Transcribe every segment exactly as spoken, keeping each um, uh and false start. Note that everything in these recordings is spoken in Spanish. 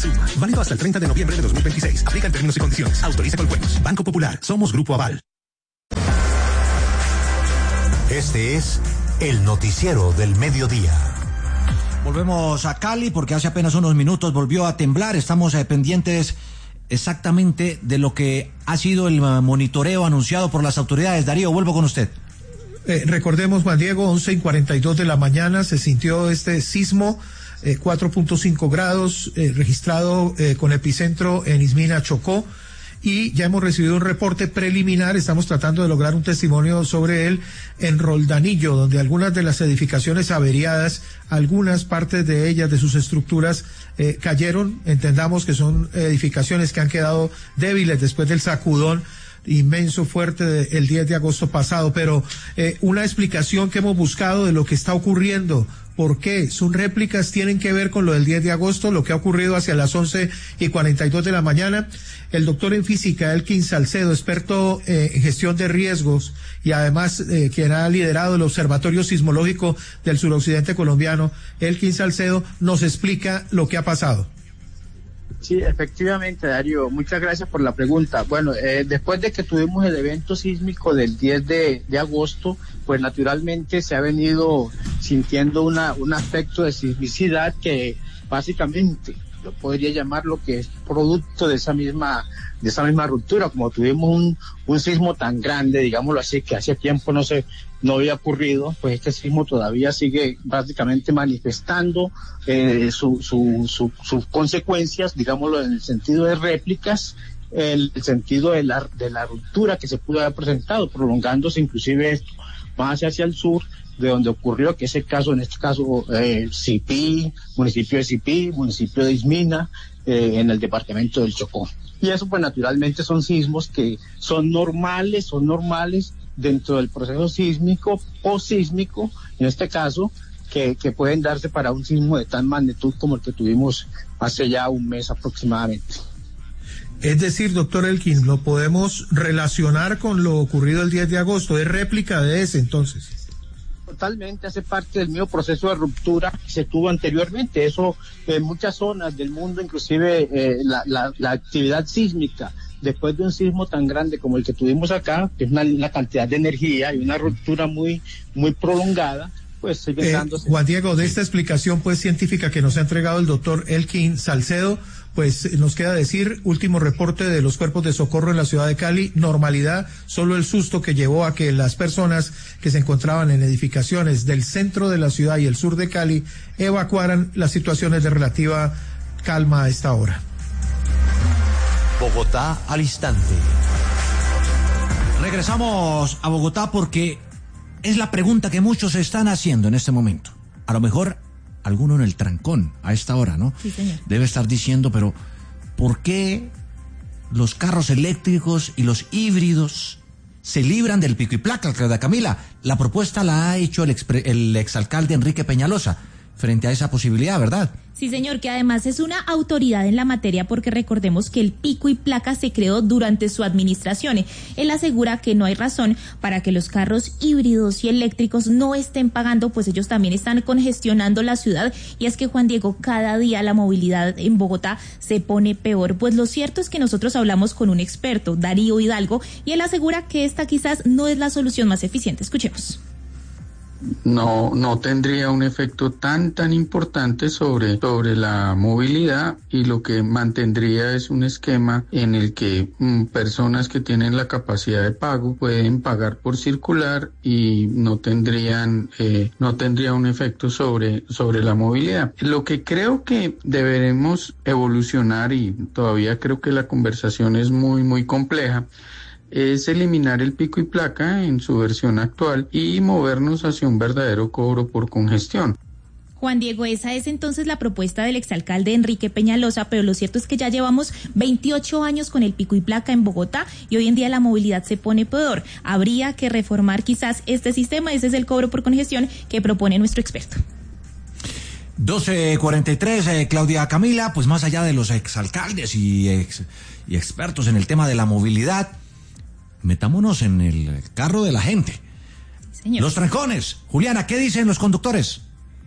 Suma. Válido hasta el treinta de noviembre de dos mil veintiséis. Aplica en términos y condiciones. Autoriza con juegos. Banco Popular. Somos Grupo Aval. Este es el noticiero del mediodía. Volvemos a Cali porque hace apenas unos minutos volvió a temblar. Estamos eh, pendientes exactamente de lo que ha sido el uh, monitoreo anunciado por las autoridades. Darío, vuelvo con usted. Eh, recordemos, Juan Diego, once y cuarenta y dos de la mañana se sintió este sismo, eh, cuatro punto cinco grados, eh, registrado eh, con epicentro en Ismina, Chocó. Y ya hemos recibido un reporte preliminar, estamos tratando de lograr un testimonio sobre él en Roldanillo, donde algunas de las edificaciones averiadas, algunas partes de ellas, de sus estructuras, eh, cayeron. Entendamos que son edificaciones que han quedado débiles después del sacudón inmenso, fuerte del diez de agosto pasado, pero eh, una explicación que hemos buscado de lo que está ocurriendo. ¿Por qué? Sus réplicas tienen que ver con lo del diez de agosto, lo que ha ocurrido hacia las once y cuarenta y dos de la mañana. El doctor en física, Elkin Salcedo, experto eh, en gestión de riesgos y además eh, quien ha liderado el Observatorio Sismológico del Suroccidente Colombiano, Elkin Salcedo, nos explica lo que ha pasado. Sí, efectivamente, Darío, muchas gracias por la pregunta. Bueno, eh, después de que tuvimos el evento sísmico del diez de agosto, pues naturalmente se ha venido sintiendo una un aspecto de sismicidad que básicamente yo podría llamar lo que es producto de esa misma de esa misma ruptura, como tuvimos un un sismo tan grande, digámoslo así, que hace tiempo no se no había ocurrido, pues este sismo todavía sigue básicamente manifestando eh, su, su, su, sus consecuencias, digámoslo en el sentido de réplicas, el, el sentido de la de la ruptura que se pudo haber presentado, prolongándose inclusive esto más hacia el sur, de donde ocurrió, que es el caso, en este caso, eh, Sipí, municipio de Sipí, municipio de Ismina, eh, en el departamento del Chocó. Y eso, pues, naturalmente son sismos que son normales, son normales dentro del proceso sísmico o sísmico, en este caso, que, que pueden darse para un sismo de tal magnitud como el que tuvimos hace ya un mes aproximadamente. Es decir, doctor Elkin, ¿lo podemos relacionar con lo ocurrido el diez de agosto? ¿Es réplica de ese entonces? Totalmente, hace parte del mismo proceso de ruptura que se tuvo anteriormente. Eso en muchas zonas del mundo, inclusive eh, la, la, la actividad sísmica después de un sismo tan grande como el que tuvimos acá, que es una, una cantidad de energía y una ruptura muy muy prolongada, pues sigue eh, dándose. Juan Diego, de esta explicación pues científica que nos ha entregado el doctor Elkin Salcedo, pues nos queda decir, último reporte de los cuerpos de socorro en la ciudad de Cali, normalidad, solo el susto que llevó a que las personas que se encontraban en edificaciones del centro de la ciudad y el sur de Cali evacuaran. Las situaciones de relativa calma a esta hora. Bogotá al instante. Regresamos a Bogotá porque es la pregunta que muchos se están haciendo en este momento. A lo mejor alguno en el trancón a esta hora, ¿no? Sí, señor. Debe estar diciendo, pero ¿por qué los carros eléctricos y los híbridos se libran del pico y placa, Claudia Camila? La propuesta la ha hecho el, expre, el exalcalde Enrique Peñalosa frente a esa posibilidad, ¿verdad? Sí, señor, que además es una autoridad en la materia porque recordemos que el pico y placa se creó durante su administración. Él asegura que no hay razón para que los carros híbridos y eléctricos no estén pagando, pues ellos también están congestionando la ciudad. Y es que, Juan Diego, cada día la movilidad en Bogotá se pone peor. Pues lo cierto es que nosotros hablamos con un experto, Darío Hidalgo, y él asegura que esta quizás no es la solución más eficiente. Escuchemos. no no tendría un efecto tan tan importante sobre sobre la movilidad, y lo que mantendría es un esquema en el que mm, personas que tienen la capacidad de pago pueden pagar por circular y no tendrían eh, no tendría un efecto sobre sobre la movilidad. Lo que creo que deberemos evolucionar, y todavía creo que la conversación es muy muy compleja, es eliminar el pico y placa en su versión actual y movernos hacia un verdadero cobro por congestión. Juan Diego, esa es entonces la propuesta del exalcalde Enrique Peñalosa, pero lo cierto es que ya llevamos veintiocho años con el pico y placa en Bogotá y hoy en día la movilidad se pone peor. Habría que reformar quizás este sistema, ese es el cobro por congestión que propone nuestro experto. doce cuarenta y tres, eh, Claudia Camila, pues más allá de los exalcaldes y, ex, y expertos en el tema de la movilidad, metámonos en el carro de la gente. Señor. Los trancones. Juliana, ¿qué dicen los conductores?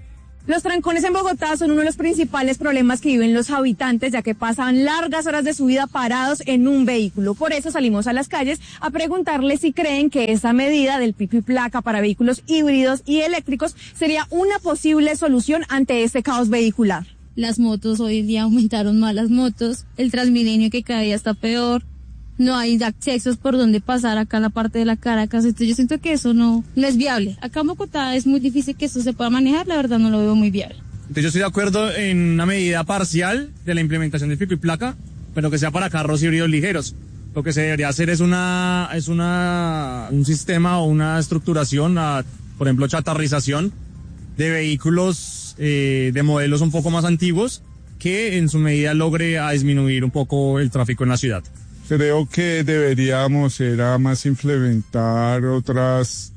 Los trancones en Bogotá son uno de los principales problemas que viven los habitantes, ya que pasan largas horas de su vida parados en un vehículo. Por eso salimos a las calles a preguntarles si creen que esta medida del pico y placa para vehículos híbridos y eléctricos sería una posible solución ante este caos vehicular. Las motos hoy en día aumentaron más las motos, el Transmilenio que cada día está peor, no hay accesos por donde pasar acá en la parte de la Caracas, entonces yo siento que eso no, no es viable. Acá en Bogotá es muy difícil que eso se pueda manejar, la verdad no lo veo muy viable. Entonces yo estoy de acuerdo en una medida parcial de la implementación del pico y placa, pero que sea para carros híbridos ligeros. Lo que se debería hacer es una, es una, un sistema o una estructuración, a, por ejemplo, chatarrización de vehículos eh, de modelos un poco más antiguos que en su medida logre a disminuir un poco el tráfico en la ciudad. Creo que deberíamos era más implementar otras,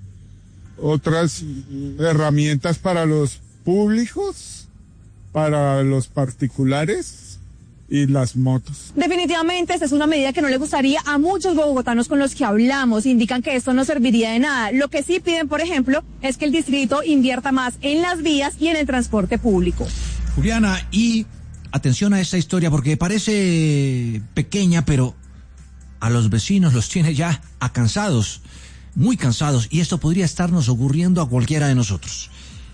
otras herramientas para los públicos, para los particulares y las motos. Definitivamente esta es una medida que no le gustaría a muchos bogotanos con los que hablamos. Indican que esto no serviría de nada. Lo que sí piden, por ejemplo, es que el distrito invierta más en las vías y en el transporte público. Juliana, y atención a esta historia porque parece pequeña, pero a los vecinos los tiene ya acansados, muy cansados, y esto podría estarnos ocurriendo a cualquiera de nosotros.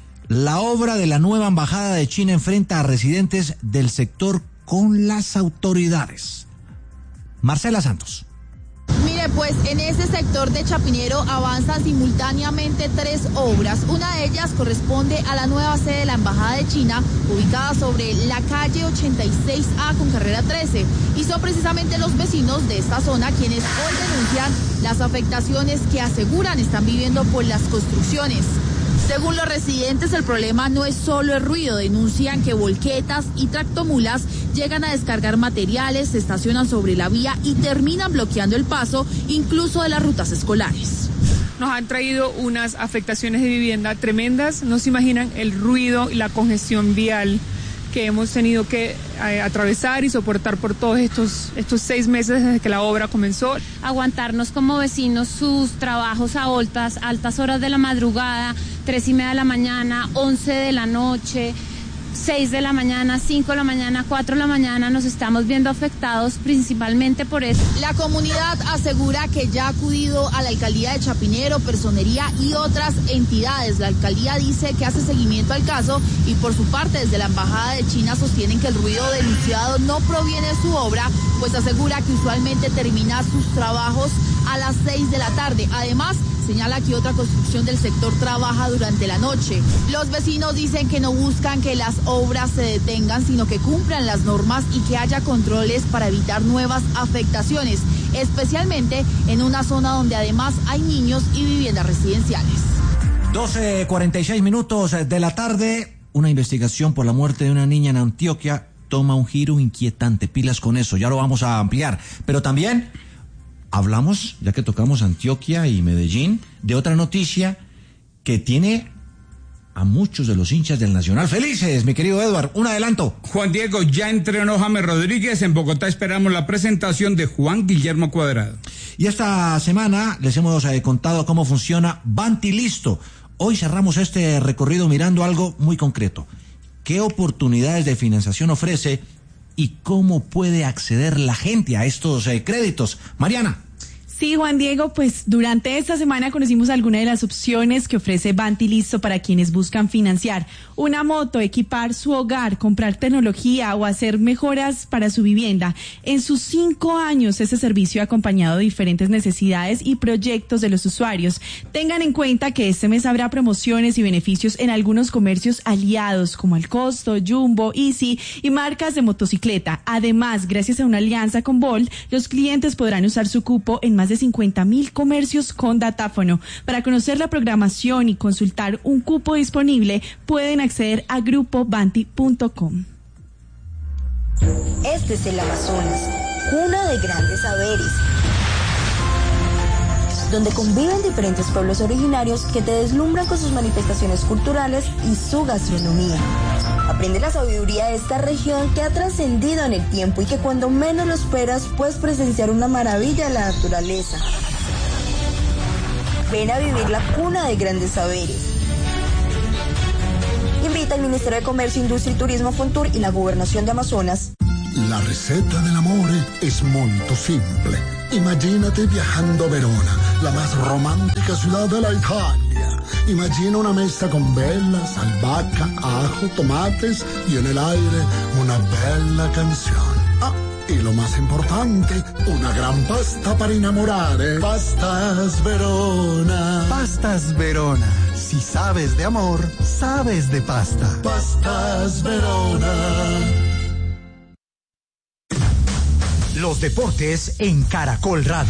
La obra de la nueva embajada de China enfrenta a residentes del sector con las autoridades. Marcela Santos. Mire, pues en ese sector de Chapinero avanzan simultáneamente tres obras. Una de ellas corresponde a la nueva sede de la Embajada de China, ubicada sobre la calle ochenta y seis A con carrera trece. Y son precisamente los vecinos de esta zona quienes hoy denuncian las afectaciones que aseguran están viviendo por las construcciones. Según los residentes, el problema no es solo el ruido. Denuncian que volquetas y tractomulas llegan a descargar materiales, se estacionan sobre la vía y terminan bloqueando el paso, incluso de las rutas escolares. Nos han traído unas afectaciones de vivienda tremendas. No se imaginan el ruido y la congestión vial que hemos tenido que eh, atravesar y soportar por todos estos, estos seis meses desde que la obra comenzó. Aguantarnos como vecinos sus trabajos a altas, altas horas de la madrugada, tres y media de la mañana, once de la noche, seis de la mañana, cinco de la mañana, cuatro de la mañana, nos estamos viendo afectados principalmente por eso. La comunidad asegura que ya ha acudido a la alcaldía de Chapinero, Personería y otras entidades. La alcaldía dice que hace seguimiento al caso y por su parte desde la embajada de China sostienen que el ruido denunciado no proviene de su obra, pues asegura que usualmente termina sus trabajos a las seis de la tarde. Además, señala que otra construcción del sector trabaja durante la noche. Los vecinos dicen que no buscan que las obras se detengan, sino que cumplan las normas y que haya controles para evitar nuevas afectaciones, especialmente en una zona donde además hay niños y viviendas residenciales. doce cuarenta y seis minutos de la tarde, una investigación por la muerte de una niña en Antioquia toma un giro inquietante. Pilas con eso, ya lo vamos a ampliar. Pero también hablamos, ya que tocamos Antioquia y Medellín, de otra noticia que tiene a muchos de los hinchas del Nacional felices, mi querido Edward. Un adelanto. Juan Diego, ya entrenó James Rodríguez. En Bogotá esperamos la presentación de Juan Guillermo Cuadrado. Y esta semana les hemos eh, contado cómo funciona Banti Listo. Hoy cerramos este recorrido mirando algo muy concreto. ¿Qué oportunidades de financiación ofrece y cómo puede acceder la gente a estos eh, créditos? Mariana. Sí, Juan Diego, pues durante esta semana conocimos algunas de las opciones que ofrece Banti Listo para quienes buscan financiar una moto, equipar su hogar, comprar tecnología o hacer mejoras para su vivienda. En sus cinco años, ese servicio ha acompañado diferentes necesidades y proyectos de los usuarios. Tengan en cuenta que este mes habrá promociones y beneficios en algunos comercios aliados como El Costo, Jumbo, Easy y marcas de motocicleta. Además, gracias a una alianza con Bolt, los clientes podrán usar su cupo en más de cincuenta mil comercios con datáfono. Para conocer la programación y consultar un cupo disponible, pueden acceder a grupo banti punto com. Este es el Amazonas, cuna de grandes saberes, donde conviven diferentes pueblos originarios que te deslumbran con sus manifestaciones culturales y su gastronomía. Aprende la sabiduría de esta región que ha trascendido en el tiempo y que cuando menos lo esperas puedes presenciar una maravilla de la naturaleza. Ven a vivir la cuna de grandes saberes. Invita el Ministerio de Comercio, Industria y Turismo, Fontur y la Gobernación de Amazonas. La receta del amor es muy simple. Imagínate viajando a Verona, la más romántica ciudad de la Italia. Imagina una mesa con velas, albahaca, ajo, tomates y en el aire una bella canción. Ah, y lo más importante, una gran pasta para enamorare. Pastas Verona. Pastas Verona. Si sabes de amor, sabes de pasta. Pastas Verona. Los deportes en Caracol Radio.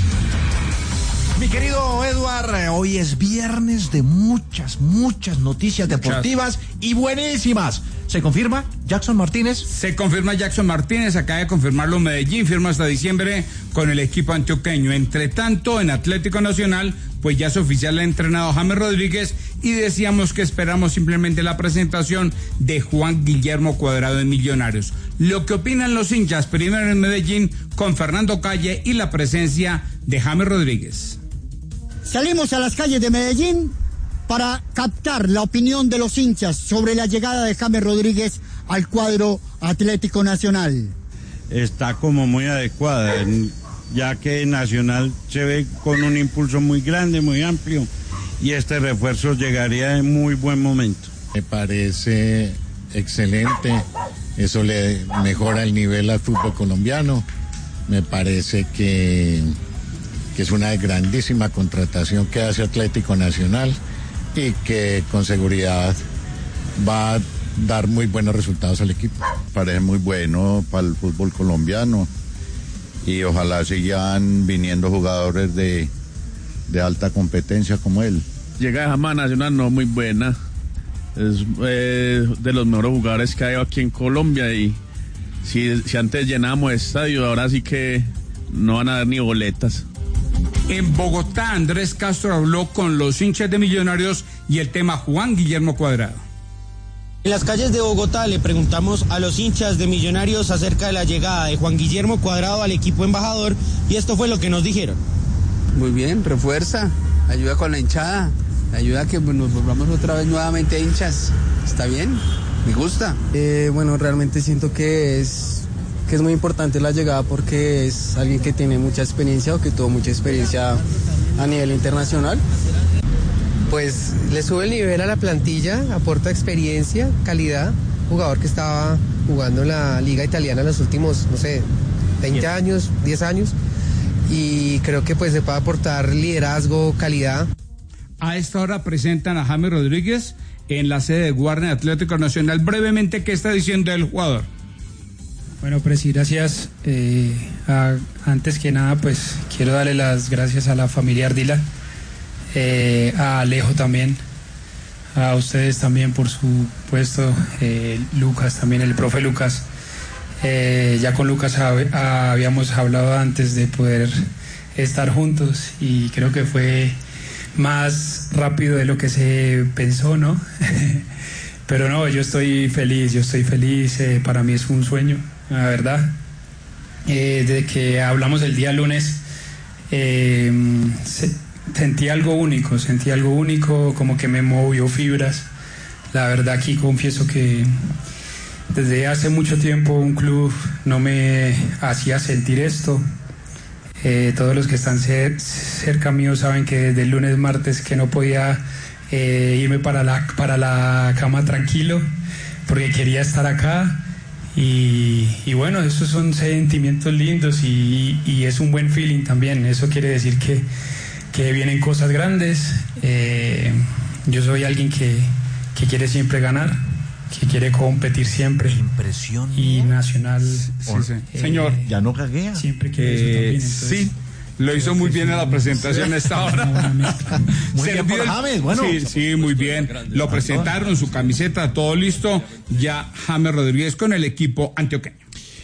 Mi querido Edward, hoy es viernes de muchas, muchas noticias deportivas y buenísimas. ¿Se confirma Jackson Martínez? Se confirma Jackson Martínez, acaba de confirmarlo Medellín, firma hasta diciembre con el equipo antioqueño. Entre tanto, en Atlético Nacional, pues ya es oficial el entrenado James Rodríguez y decíamos que esperamos simplemente la presentación de Juan Guillermo Cuadrado en Millonarios. Lo que opinan los hinchas, primero en Medellín con Fernando Calle y la presencia de James Rodríguez. Salimos a las calles de Medellín para captar la opinión de los hinchas sobre la llegada de James Rodríguez al cuadro Atlético Nacional. Está como muy adecuada, ya que Nacional se ve con un impulso muy grande, muy amplio, y este refuerzo llegaría en muy buen momento. Me parece excelente, eso le mejora el nivel al fútbol colombiano, me parece que, que es una grandísima contratación que hace Atlético Nacional y que con seguridad va a dar muy buenos resultados al equipo. Parece muy bueno para el fútbol colombiano y ojalá sigan viniendo jugadores de, de alta competencia como él. Llega de James Nacional, no muy buena, es eh, de los mejores jugadores que hay aquí en Colombia y si, si antes llenábamos estadio, ahora sí que no van a dar ni boletas. En Bogotá, Andrés Castro habló con los hinchas de Millonarios y el tema Juan Guillermo Cuadrado. En las calles de Bogotá le preguntamos a los hinchas de Millonarios acerca de la llegada de Juan Guillermo Cuadrado al equipo embajador y esto fue lo que nos dijeron. Muy bien, refuerza, ayuda con la hinchada, ayuda a que nos volvamos otra vez nuevamente hinchas. Está bien, me gusta. Eh, bueno, realmente siento que es... que es muy importante la llegada porque es alguien que tiene mucha experiencia o que tuvo mucha experiencia a nivel internacional. Pues le sube el nivel a la plantilla, aporta experiencia, calidad, jugador que estaba jugando en la liga italiana en los últimos, no sé, veinte años, diez años, y creo que pues se puede aportar liderazgo, calidad. A esta hora presentan a James Rodríguez en la sede de Warner Atlético Nacional. Brevemente, ¿qué está diciendo el jugador? Bueno, Presi, gracias. Eh, a, antes que nada, pues quiero darle las gracias a la familia Ardila, eh, a Alejo también, a ustedes también por su puesto, eh, Lucas también, el profe Lucas. Eh, ya con Lucas hab, habíamos hablado antes de poder estar juntos y creo que fue más rápido de lo que se pensó, ¿no? Pero no, yo estoy feliz, yo estoy feliz, eh, para mí es un sueño. La verdad, eh, desde que hablamos el día lunes, eh, se, sentí algo único, sentí algo único, como que me movió fibras. La verdad, aquí confieso que desde hace mucho tiempo un club no me hacía sentir esto. Eh, todos los que están cer cerca mío saben que desde el lunes, martes, que no podía eh, irme para la, para la cama tranquilo, porque quería estar acá. Y, y bueno, esos son sentimientos lindos y, y es un buen feeling también. Eso quiere decir que, que vienen cosas grandes. Eh, yo soy alguien que, que quiere siempre ganar, que quiere competir siempre. Impresión. Y Nacional. Sí, sí. Eh, Señor, ya no caguea. Siempre quiere eh, eso también. Entonces, sí. Lo hizo muy bien en la presentación a esta hora. Muy bien por James, bueno. Sí, sí, muy bien. Lo presentaron, su camiseta, todo listo. Ya James Rodríguez con el equipo antioqueño.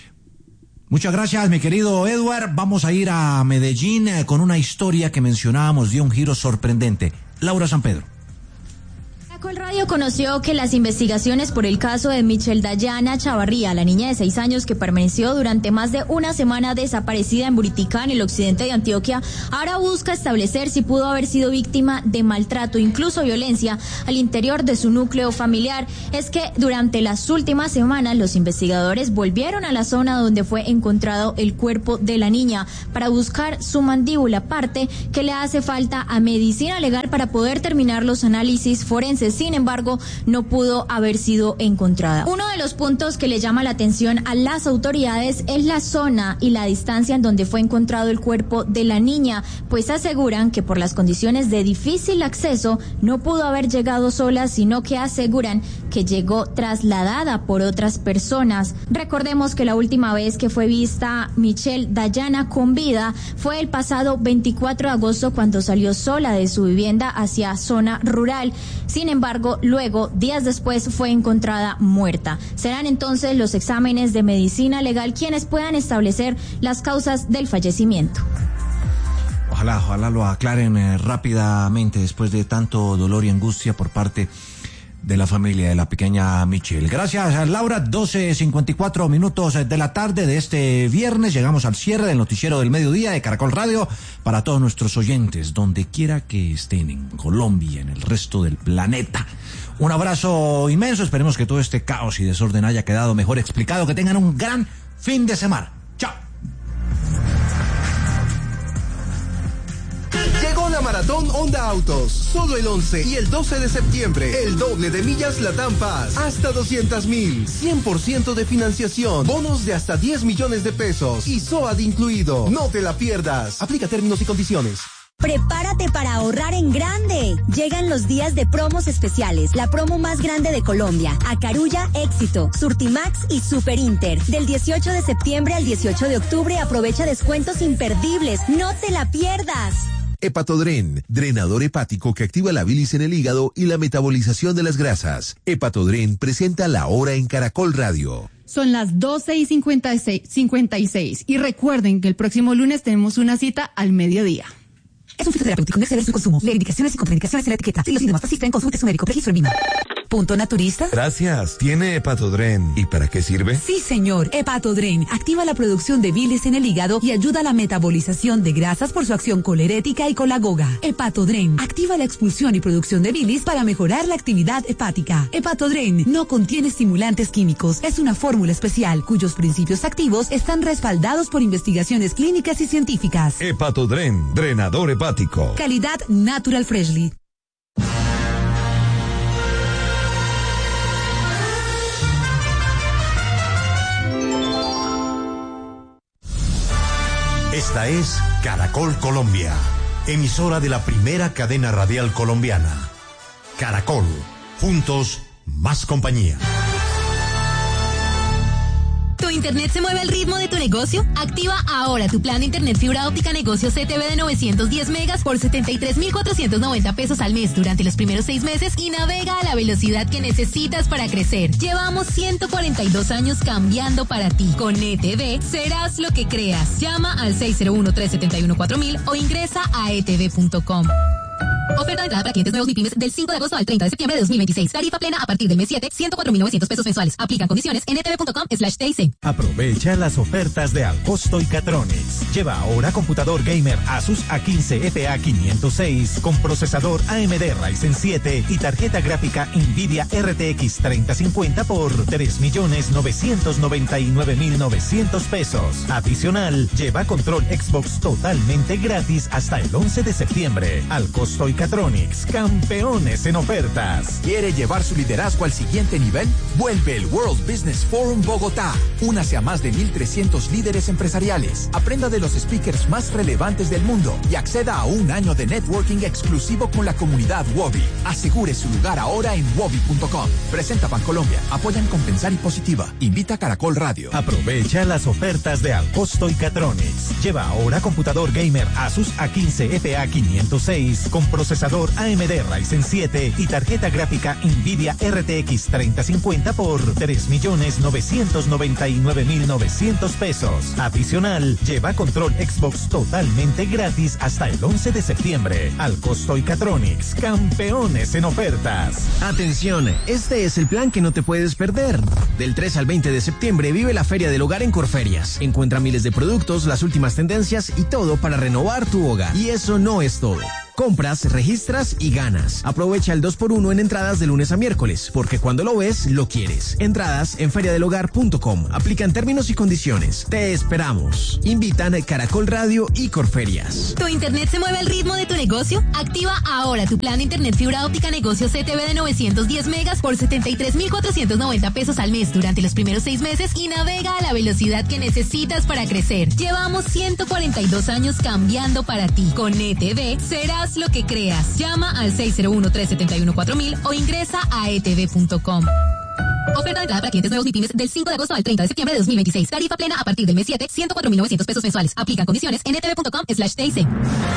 Muchas gracias, mi querido Edward. Vamos a ir a Medellín eh, con una historia que mencionábamos, dio un giro sorprendente. Laura San Pedro. Caracol Radio conoció que las investigaciones por el caso de Michelle Dayana Chavarría, la niña de seis años que permaneció durante más de una semana desaparecida en Buriticá, en el occidente de Antioquia, ahora busca establecer si pudo haber sido víctima de maltrato, incluso violencia, al interior de su núcleo familiar. Es que durante las últimas semanas los investigadores volvieron a la zona donde fue encontrado el cuerpo de la niña para buscar su mandíbula, parte que le hace falta a medicina legal para poder terminar los análisis forenses. Sin embargo, no pudo haber sido encontrada. Uno de los puntos que le llama la atención a las autoridades es la zona y la distancia en donde fue encontrado el cuerpo de la niña, pues aseguran que por las condiciones de difícil acceso no pudo haber llegado sola, sino que aseguran que llegó trasladada por otras personas. Recordemos que la última vez que fue vista Michelle Dayana con vida fue el pasado veinticuatro de agosto, cuando salió sola de su vivienda hacia zona rural. Sin embargo, luego, días después, fue encontrada muerta. Serán entonces los exámenes de medicina legal quienes puedan establecer las causas del fallecimiento. Ojalá, ojalá lo aclaren eh, rápidamente después de tanto dolor y angustia por parte de la familia de la pequeña Michelle. Gracias, Laura. doce cincuenta y cuatro minutos de la tarde de este viernes. Llegamos al cierre del noticiero del mediodía de Caracol Radio. Para todos nuestros oyentes, donde quiera que estén, en Colombia, en el resto del planeta, un abrazo inmenso. Esperemos que todo este caos y desorden haya quedado mejor explicado. Que tengan un gran fin de semana. Chao. Llegó la Maratón Honda Autos, solo el once y el doce de septiembre, el doble de millas Latam Paz, hasta doscientas mil, cien por ciento de financiación, bonos de hasta diez millones de pesos y S O A D incluido. No te la pierdas, aplica términos y condiciones. Prepárate para ahorrar en grande. Llegan los días de promos especiales, la promo más grande de Colombia. Acarulla, Éxito, Surtimax y Super Inter. Del dieciocho de septiembre al dieciocho de octubre aprovecha descuentos imperdibles. No te la pierdas. Hepatodren, drenador hepático que activa la bilis en el hígado y la metabolización de las grasas. Hepatodren presenta La Hora en Caracol Radio. Son las doce y cincuenta y seis, cincuenta y seis y recuerden que el próximo lunes tenemos una cita al mediodía. Es un fitoterapéutico, no exceder su consumo. Lee indicaciones y contraindicaciones en la etiqueta. Si los síntomas persisten, consulte su médico. Registro en Vima. ¿Punto naturista? Gracias. ¿Tiene Hepatodren? ¿Y para qué sirve? Sí, señor. Hepatodren activa la producción de bilis en el hígado y ayuda a la metabolización de grasas por su acción colerética y colagoga. Hepatodren activa la expulsión y producción de bilis para mejorar la actividad hepática. Hepatodren no contiene estimulantes químicos. Es una fórmula especial cuyos principios activos están respaldados por investigaciones clínicas y científicas. Hepatodren, drenador hepático. Calidad Natural Freshly. Esta es Caracol Colombia, emisora de la primera cadena radial colombiana. Caracol, juntos, más compañía. ¿Tu internet se mueve al ritmo de tu negocio? Activa ahora tu plan de internet fibra óptica negocio C T V de novecientos diez megas por setenta y tres mil cuatrocientos noventa pesos al mes durante los primeros seis meses y navega a la velocidad que necesitas para crecer. Llevamos ciento cuarenta y dos años cambiando para ti. Con E T V serás lo que creas. Llama al seis cero uno, tres siete uno, cuatro mil o ingresa a e t v punto com. Oferta de entrada para clientes nuevos MIPYMES del cinco de agosto al treinta de septiembre de dos mil veintiséis. Tarifa plena a partir del mes siete, ciento cuatro mil novecientos pesos mensuales. Aplican condiciones en e t v punto com slash t i c. Aprovecha las ofertas de Alcosto y Catronics. Lleva ahora computador gamer Asus A quince F A quinientos seis con procesador A M D Ryzen siete y tarjeta gráfica Nvidia R T X treinta cincuenta por tres millones novecientos noventa y nueve mil novecientos pesos. Adicional, lleva control Xbox totalmente gratis hasta el once de septiembre. Alcosto y Catronics, campeones en ofertas. ¿Quiere llevar su liderazgo al siguiente nivel? Vuelve el World Business Forum Bogotá. Únase a más de mil trescientos líderes empresariales. Aprenda de los speakers más relevantes del mundo y acceda a un año de networking exclusivo con la comunidad Wobi. Asegure su lugar ahora en wobi punto com. Presenta Bancolombia. Apoyan Compensar y Positiva. Invita a Caracol Radio. Aprovecha las ofertas de Alcosto y Catronics. Lleva ahora computador gamer Asus A quince F A quinientos seis con procesador procesador A M D Ryzen siete y tarjeta gráfica Nvidia R T X treinta cincuenta por tres millones novecientos noventa y nueve mil novecientos pesos. Adicional, lleva control Xbox totalmente gratis hasta el once de septiembre. Al costo y Catronics, campeones en ofertas. Atención, este es el plan que no te puedes perder. Del tres al veinte de septiembre vive la Feria del Hogar en Corferias. Encuentra miles de productos, las últimas tendencias y todo para renovar tu hogar. Y eso no es todo. Compras, registras y ganas. Aprovecha el dos por uno en entradas de lunes a miércoles, porque cuando lo ves, lo quieres. Entradas en feria del hogar punto com. Aplican términos y condiciones. Te esperamos. Invitan Caracol Radio y Corferias. ¿Tu internet se mueve al ritmo de tu negocio? Activa ahora tu plan de internet fibra óptica negocio C T V de novecientos diez megas por setenta y tres mil cuatrocientos noventa pesos al mes durante los primeros seis meses y navega a la velocidad que necesitas para crecer. Llevamos ciento cuarenta y dos años cambiando para ti. Con E T V serás lo que creas. Llama al seis cero uno, tres siete uno, cuatro mil o ingresa a e t v punto com. Oferta de entrada para clientes nuevos y pymes del cinco de agosto al treinta de septiembre de dos mil veintiséis. Tarifa plena a partir del mes siete, ciento cuatro mil novecientos pesos mensuales. Aplican condiciones en e t v punto com slash t i c.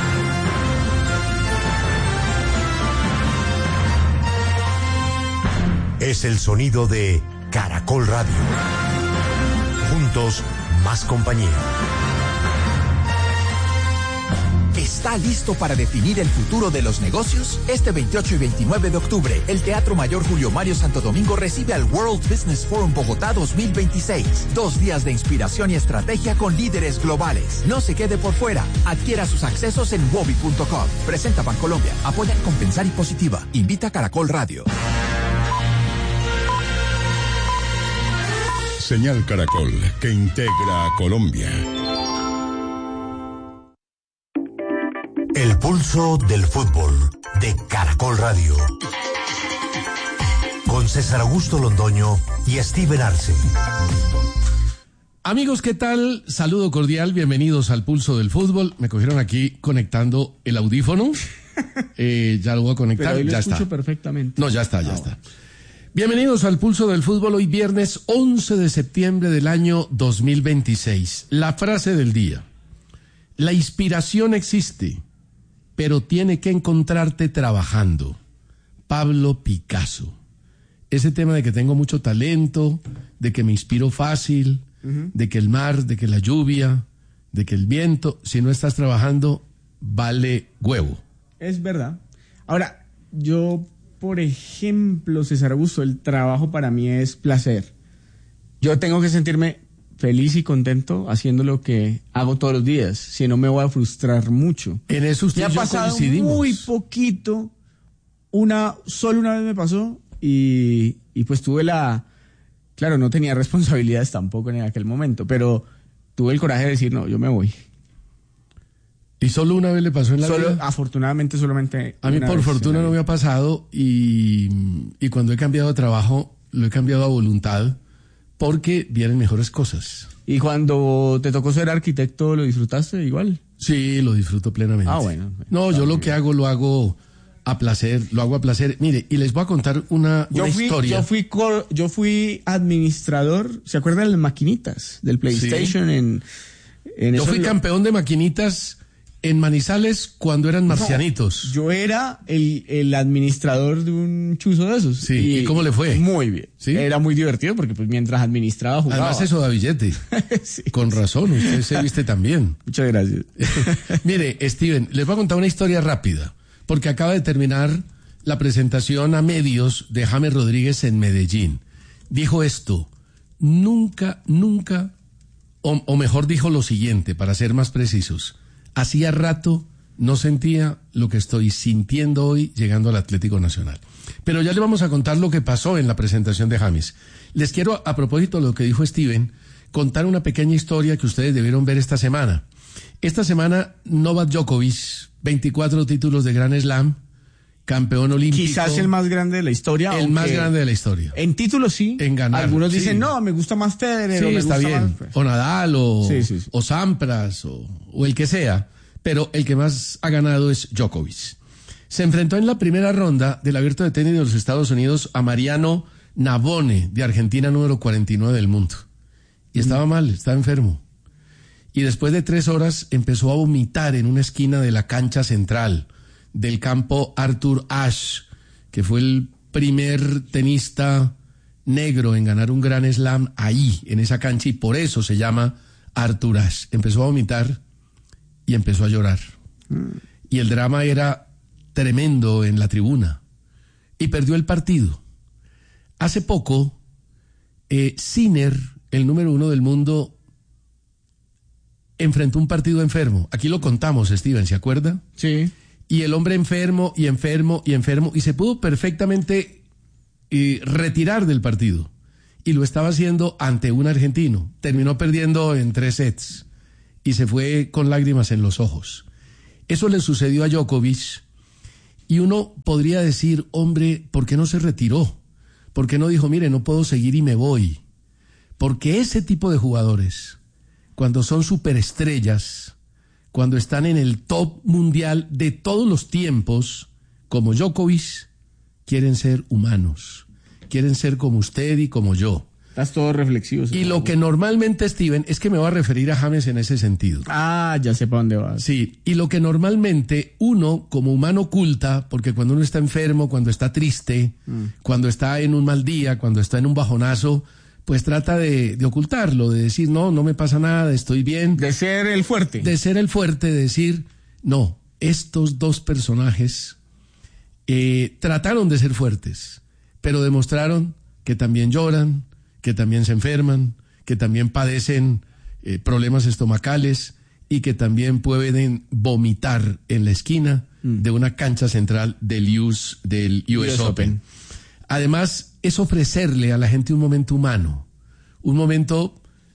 Es el sonido de Caracol Radio. Juntos, más compañía. ¿Está listo para definir el futuro de los negocios? Este veintiocho y veintinueve de octubre, el Teatro Mayor Julio Mario Santo Domingo recibe al World Business Forum Bogotá dos mil veintiséis. Dos días de inspiración y estrategia con líderes globales. No se quede por fuera. Adquiera sus accesos en wobi punto com. Presenta Bancolombia. Apoya Compensar y Positiva. Invita a Caracol Radio. Señal Caracol, que integra a Colombia. El pulso del fútbol de Caracol Radio. Con César Augusto Londoño y Steven Arce. Amigos, ¿qué tal? Saludo cordial, bienvenidos al pulso del fútbol. Me cogieron aquí conectando el audífono. Eh, ya lo voy a conectar. Pero hoy lo ya escucho está. perfectamente. No, ya está, ya ah, está. Bienvenidos al pulso del fútbol, hoy viernes once de septiembre del año dos mil veintiséis. La frase del día. La inspiración existe, pero tiene que encontrarte trabajando. Pablo Picasso. Ese tema de que tengo mucho talento, de que me inspiro fácil, uh-huh. de que el mar, de que la lluvia, de que el viento, si no estás trabajando, vale huevo. Es verdad. Ahora, yo, por ejemplo, César Augusto, el trabajo para mí es placer. Yo tengo que sentirme feliz y contento haciendo lo que hago todos los días, si no me voy a frustrar mucho. En eso usted y ha y yo pasado coincidimos. Muy poquito, una, solo una vez me pasó y, y pues tuve la, claro, no tenía responsabilidades tampoco en aquel momento, pero tuve el coraje de decir, no, yo me voy. ¿Y solo una vez le pasó en la Solo, vida? Afortunadamente solamente A mí por fortuna no me ha pasado y, y cuando he cambiado de trabajo lo he cambiado a voluntad porque vienen mejores cosas. ¿Y cuando te tocó ser arquitecto lo disfrutaste igual? Sí, lo disfruto plenamente. Ah, bueno. No, yo lo que hago lo hago a placer, lo hago a placer. Mire, y les voy a contar una, yo una fui, historia. Yo fui, co- yo fui administrador, ¿se acuerdan de las maquinitas del PlayStation? Sí. En, en Yo fui lo... campeón de maquinitas en Manizales cuando eran marcianitos. No, yo era el, el administrador de un chuzo de esos. Sí, ¿y, ¿y cómo le fue? Muy bien. ¿Sí? Era muy divertido porque pues mientras administraba jugaba. Además eso da billete. Sí. Con razón, usted se viste también. Muchas gracias. Mire, Steven, les voy a contar una historia rápida, porque acaba de terminar la presentación a medios de James Rodríguez en Medellín. Dijo esto: nunca, nunca, o, o mejor dijo lo siguiente, para ser más precisos: hacía rato no sentía lo que estoy sintiendo hoy llegando al Atlético Nacional. Pero ya le vamos a contar lo que pasó en la presentación de James. Les quiero, a propósito de lo que dijo Steven, contar una pequeña historia que ustedes debieron ver esta semana. Esta semana, Novak Djokovic, veinticuatro títulos de Grand Slam, campeón olímpico. Quizás el más grande de la historia. El más grande de la historia. En títulos sí. En ganar. Algunos sí. dicen, no, me gusta más Federer. Sí, o me está gusta bien. Más, pues. O Nadal, o, sí, sí, sí. o Sampras, o, o el que sea. Pero el que más ha ganado es Djokovic. Se enfrentó en la primera ronda del Abierto de Tenis de los Estados Unidos a Mariano Navone, de Argentina, número cuarenta y nueve del mundo. Y estaba mal, estaba enfermo. Y después de tres horas empezó a vomitar en una esquina de la cancha central del campo Arthur Ashe, que fue el primer tenista negro en ganar un Grand Slam ahí, en esa cancha, y por eso se llama Arthur Ashe. Empezó a vomitar y empezó a llorar. Mm. Y el drama era tremendo en la tribuna. Y perdió el partido. Hace poco, eh, Sinner, el número uno del mundo, enfrentó un partido enfermo. Aquí lo contamos, Steven, ¿se acuerda? Sí. Y el hombre enfermo y enfermo y enfermo, y se pudo perfectamente eh, retirar del partido. Y lo estaba haciendo ante un argentino. Terminó perdiendo en tres sets y se fue con lágrimas en los ojos. Eso le sucedió a Djokovic, y uno podría decir, hombre, ¿por qué no se retiró? ¿Por qué no dijo, mire, no puedo seguir y me voy? Porque ese tipo de jugadores, cuando son superestrellas, cuando están en el top mundial de todos los tiempos, como Djokovic, quieren ser humanos, quieren ser como usted y como yo. Estás todo reflexivo. Y lo que normalmente, Steven, es que me voy a referir a James en ese sentido. Ah, ya sé para dónde vas. Sí, y lo que normalmente uno, como humano, oculta, porque cuando uno está enfermo, cuando está triste, mm. cuando está en un mal día, cuando está en un bajonazo, pues trata de, de ocultarlo, de decir, no, no me pasa nada, estoy bien. De ser el fuerte. De ser el fuerte, de decir, no, estos dos personajes eh, trataron de ser fuertes, pero demostraron que también lloran, que también se enferman, que también padecen eh, problemas estomacales y que también pueden vomitar en la esquina mm. de una cancha central del, U S, del U S, U S Open. Open. Además, es ofrecerle a la gente un momento humano, un momento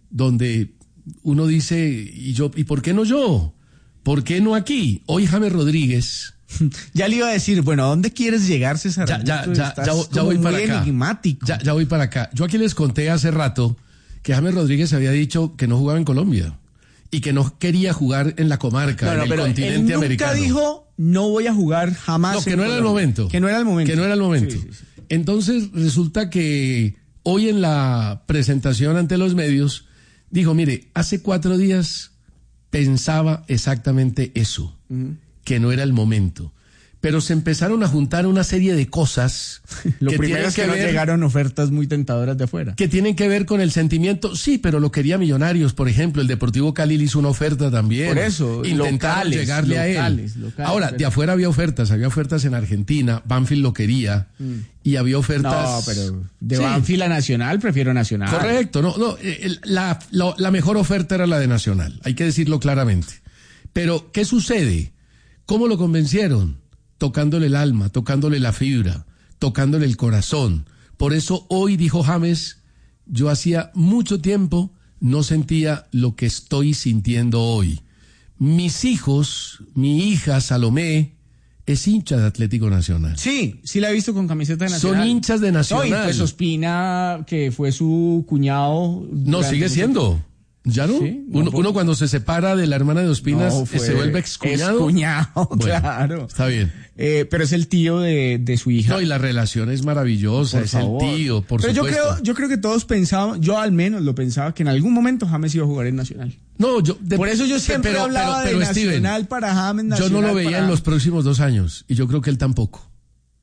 donde uno dice, ¿y yo, y por qué no yo? ¿Por qué no aquí? Hoy James Rodríguez... Ya le iba a decir, bueno, ¿a dónde quieres llegar, César? Ya, ya, ya, ya, ya voy para acá. Enigmático. Ya, ya voy para acá. Yo aquí les conté hace rato que James Rodríguez había dicho que no jugaba en Colombia y que no quería jugar en la comarca, no, no, en el continente él nunca americano. Nunca dijo, no voy a jugar jamás. No, que no era el momento. Que no era el momento. Que no era el momento. Sí, sí, sí. Entonces resulta que hoy en la presentación ante los medios dijo, mire, hace cuatro días pensaba exactamente eso, uh-huh. que no era el momento. Pero se empezaron a juntar una serie de cosas. Lo que primero es que, que no ver, llegaron ofertas muy tentadoras de afuera. Que tienen que ver con el sentimiento. Sí, pero lo quería Millonarios, por ejemplo. El Deportivo Cali le hizo una oferta también. Por eso. Intentaron locales, llegarle locales, a él. Locales, Ahora, pero... de afuera había ofertas. Había ofertas en Argentina. Banfield lo quería. Mm. Y había ofertas... No, pero de sí. Banfield a Nacional, prefiero Nacional. Correcto. No, no. El, la, la, la mejor oferta era la de Nacional. Hay que decirlo claramente. Pero, ¿qué sucede? ¿Cómo lo convencieron? Tocándole el alma, tocándole la fibra, tocándole el corazón. Por eso hoy, dijo James, yo hacía mucho tiempo no sentía lo que estoy sintiendo hoy. Mis hijos, mi hija Salomé, es hincha de Atlético Nacional. Sí, sí la he visto con camiseta de Nacional. Son hinchas de Nacional. No, y pues Ospina, que fue su cuñado. No, sigue siendo. ¿Ya no? Sí, no uno, uno cuando se separa de la hermana de Ospinas no, se vuelve excuñado. Excuñado, bueno, claro. Está bien. Eh, pero es el tío de, de su hija. No, y la relación es maravillosa, por es favor. El tío, por pero supuesto. Yo creo, yo creo que todos pensábamos, yo al menos lo pensaba, que en algún momento James iba a jugar en Nacional. No, yo... De, por eso yo siempre pero, hablaba pero, pero, de Steven, Nacional para James, Nacional yo no lo veía para... en los próximos dos años, y yo creo que él tampoco.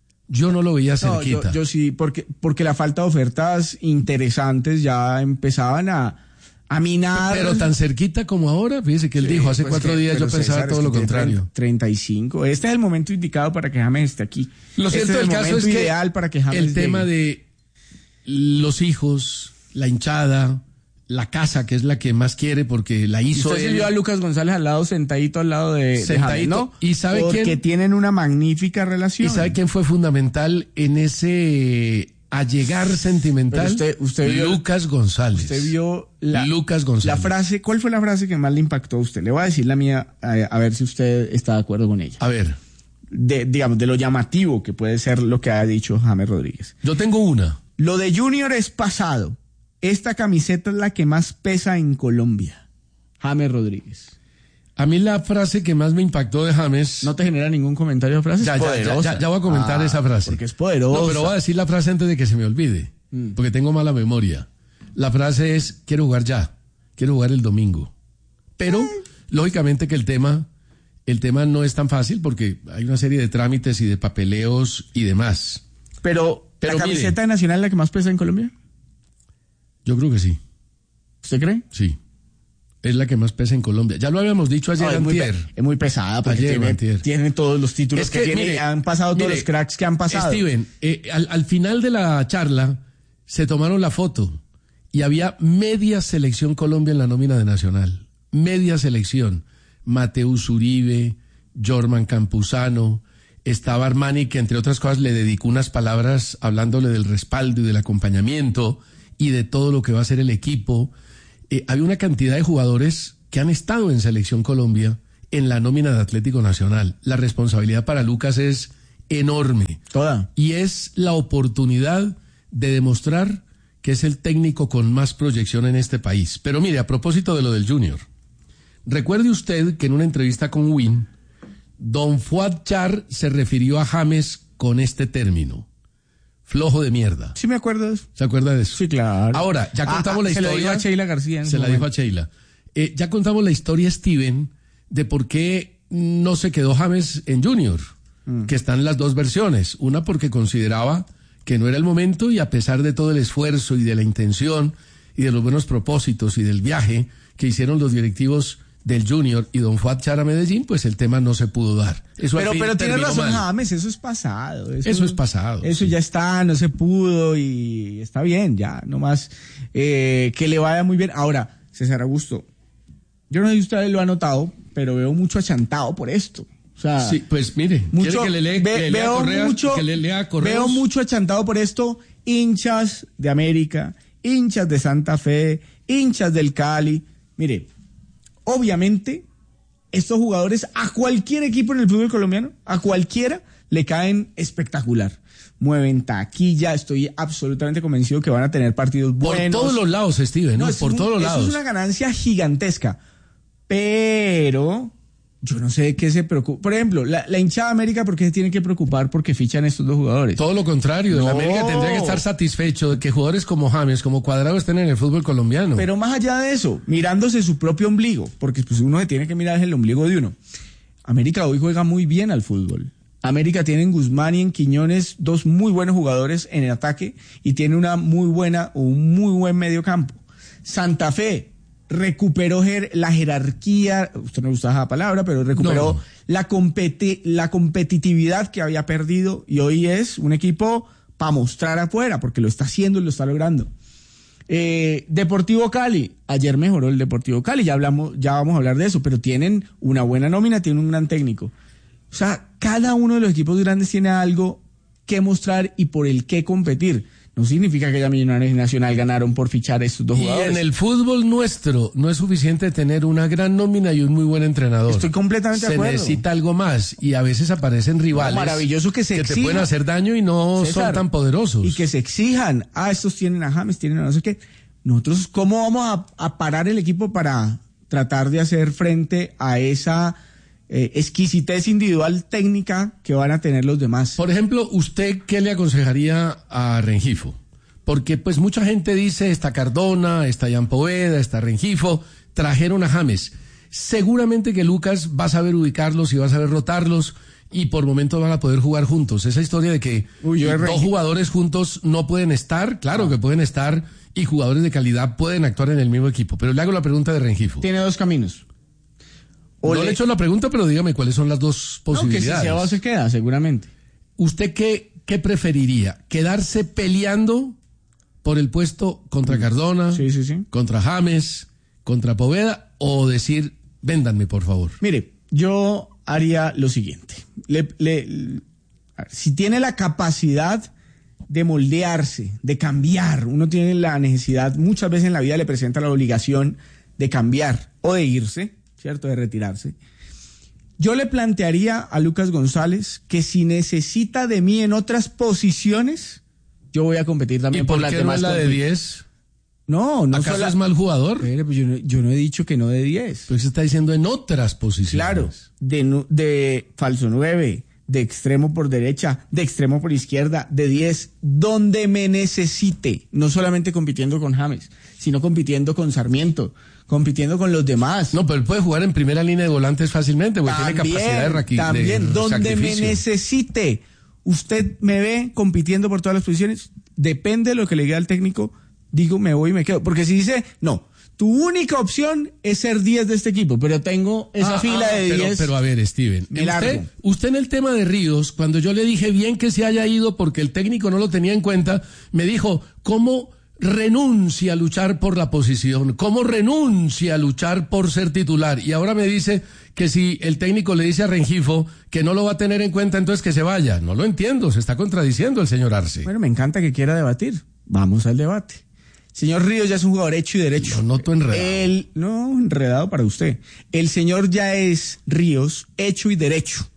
Yo no lo veía cerquita. No, yo, yo sí, porque, porque la falta de ofertas interesantes ya empezaban a... A minar. Pero tan cerquita como ahora, fíjese que él sí, dijo hace pues cuatro que, días yo pensaba César, todo lo contrario. treinta y cinco Este es el momento indicado para que James esté aquí. Lo cierto este del es el caso es que ideal para que James el tema llegue. de los hijos, la hinchada, la casa, que es la que más quiere porque la hizo usted él. Se vio a Lucas González al lado, sentadito al lado de, sentadito, de James, ¿no? Y sabe porque quién, tienen una magnífica relación. ¿Y sabe quién fue fundamental en ese allegar sentimental? Usted, usted vio, Lucas González. Usted vio la, Lucas González. La frase, ¿cuál fue la frase que más le impactó a usted? Le voy a decir la mía, a, a ver si usted está de acuerdo con ella. A ver. De, digamos, de lo llamativo que puede ser lo que ha dicho James Rodríguez. Yo tengo una. Lo de Junior es pasado. Esta camiseta es la que más pesa en Colombia. James Rodríguez. A mí la frase que más me impactó de James... ¿No te genera ningún comentario de frase? Ya, es ya, poderosa. Ya, ya, ya voy a comentar ah, esa frase. Porque es poderosa. No, pero voy a decir la frase antes de que se me olvide. Mm. Porque tengo mala memoria. La frase es, quiero jugar ya. Quiero jugar el domingo. Pero, Ay. lógicamente que el tema el tema no es tan fácil porque hay una serie de trámites y de papeleos y demás. Pero, Pero ¿la mire, camiseta nacional es la que más pesa en Colombia? Yo creo que sí. ¿Usted cree? Sí. Es la que más pesa en Colombia. Ya lo habíamos dicho ayer, No, es, muy, antier. pe- es muy pesada porque Ayer, tiene, antier. tiene todos los títulos Es que, que, tiene, mire, han pasado todos mire, los cracks que han pasado. Steven, eh, al, al final de la charla se tomaron la foto y había media selección Colombia en la nómina de Nacional. Media selección. Mateus Uribe, Jorman Campuzano, estaba Armani, que entre otras cosas le dedicó unas palabras hablándole del respaldo y del acompañamiento y de todo lo que va a hacer el equipo. Eh, había una cantidad de jugadores que han estado en Selección Colombia en la nómina de Atlético Nacional. La responsabilidad para Lucas es enorme. Toda. Y es la oportunidad de demostrar que es el técnico con más proyección en este país. Pero mire, a propósito de lo del Junior, recuerde usted que en una entrevista con Win, don Fuad Char se refirió a James con este término: flojo de mierda. Sí me acuerdo de eso. ¿Se acuerda de eso? Sí, claro. Ahora, ya contamos Ah, la se historia. Se la dijo a Sheila García. en Se su la dijo a momento. Sheila. Eh, ya contamos la historia, Steven, de por qué no se quedó James en Junior, mm. que están las dos versiones. Una porque consideraba que no era el momento y a pesar de todo el esfuerzo y de la intención y de los buenos propósitos y del viaje que hicieron los directivos del Junior y don Fuad Char a Medellín, pues el tema no se pudo dar. Eso pero al fin pero tiene terminó razón mal. James, eso es pasado. Eso, Eso es pasado. Eso sí. ya está, no se pudo y está bien, ya, nomás eh, que le vaya muy bien. Ahora, César Augusto, yo no sé si usted lo ha notado, pero veo mucho achantado por esto. O sea, Sí, pues mire, mucho, ¿quiere que le lea, ve- que le lea veo correas, mucho, que le lea correos? veo mucho achantado por esto, hinchas de América, hinchas de Santa Fe, hinchas del Cali. Mire, obviamente estos jugadores a cualquier equipo en el fútbol colombiano, a cualquiera, le caen espectacular. Mueven taquilla, estoy absolutamente convencido que van a tener partidos Por buenos. todos los lados, Steven, ¿no? eso Por es un- todos los eso lados. es una ganancia gigantesca. Pero yo no sé de qué se preocupa. Por ejemplo, la, la hinchada de América, ¿por qué se tiene que preocupar porque fichan estos dos jugadores? Todo lo contrario, No. la América tendría que estar satisfecho de que jugadores como James, como Cuadrado estén en el fútbol colombiano. Pero más allá de eso, mirándose su propio ombligo, porque pues uno se tiene que mirar el ombligo de uno. América hoy juega muy bien al fútbol. América tiene en Guzmán y en Quiñones dos muy buenos jugadores en el ataque y tiene una muy buena o un muy buen medio campo. Santa Fe recuperó jer- la jerarquía, usted no le gusta esa palabra, pero recuperó No. la, competi- la competitividad que había perdido y hoy es un equipo para mostrar afuera, porque lo está haciendo y lo está logrando. Eh, Deportivo Cali, ayer mejoró el Deportivo Cali, ya hablamos, ya vamos a hablar de eso, pero tienen una buena nómina, tienen un gran técnico. O sea, cada uno de los equipos grandes tiene algo que mostrar y por el que competir. No significa que ya Millonarios y Nacional ganaron por fichar a estos dos y jugadores. en el fútbol nuestro no es suficiente tener una gran nómina y un muy buen entrenador. Estoy completamente de acuerdo. Se necesita algo más y a veces aparecen rivales No, maravilloso que se que te exija. pueden hacer daño y no César, son tan poderosos. Y que se exijan. Ah, estos tienen a James, tienen a no sé qué. Nosotros, ¿cómo vamos a, a parar el equipo para tratar de hacer frente a esa eh, exquisitez individual técnica que van a tener los demás? Por ejemplo, ¿usted qué le aconsejaría a Rengifo? Porque pues mucha gente dice, está Cardona, está Jan Poveda, está Rengifo, trajeron a James. Seguramente que Lucas va a saber ubicarlos y va a saber rotarlos y por momentos van a poder jugar juntos. Esa historia de que Uy, yo de dos Rengifo- jugadores juntos no pueden estar, claro que pueden estar y jugadores de calidad pueden actuar en el mismo equipo. Pero le hago la pregunta de Rengifo. Tiene dos caminos. O no le- le he hecho la pregunta, pero dígame cuáles son las dos No, que si posibilidades. se va o se queda, seguramente. ¿Usted qué, qué preferiría? ¿Quedarse peleando por el puesto contra Cardona, Sí, sí, sí. contra James, contra Poveda, o decir, véndanme, por favor? Mire, yo haría lo siguiente. Le- le- si tiene la capacidad de moldearse, de cambiar, uno tiene la necesidad, muchas veces en la vida le presenta la obligación de cambiar o de irse, ¿cierto? De retirarse. Yo le plantearía a Lucas González que si necesita de mí en otras posiciones, yo voy a competir también ¿Y por por las qué no demás. es la de con- diez? No, no ¿Acaso sola- es mal jugador? Espere, pues yo, no, yo no he dicho que no de diez. Pues se está diciendo en otras posiciones. Claro, de, nu- de falso nueve, de extremo por derecha, de extremo por izquierda, de diez, donde me necesite, no solamente compitiendo con James, sino compitiendo con Sarmiento, compitiendo con los demás. No, pero él puede jugar en primera línea de volantes fácilmente, porque También, tiene capacidad de raquí. También, de donde me sacrificio. necesite. Usted me ve compitiendo por todas las posiciones, depende de lo que le diga al técnico, digo, me voy y me quedo. Porque si dice, no, tu única opción es ser diez de este equipo, pero tengo esa Ah, fila ah, de pero, diez. Pero a ver, Steven, me usted, largo. usted en el tema de Ríos, cuando yo le dije bien que se haya ido porque el técnico no lo tenía en cuenta, me dijo, ¿cómo renuncia a luchar por la posición? ¿Cómo renuncia a luchar por ser titular? Y ahora me dice que si el técnico le dice a Rengifo que no lo va a tener en cuenta, entonces que se vaya. No lo entiendo, se está contradiciendo el señor Arce. Bueno, me encanta que quiera debatir. Vamos al debate. Señor Ríos ya es un jugador hecho y derecho. Lo noto enredado. El, no, enredado para usted. El señor ya es Ríos, hecho y derecho.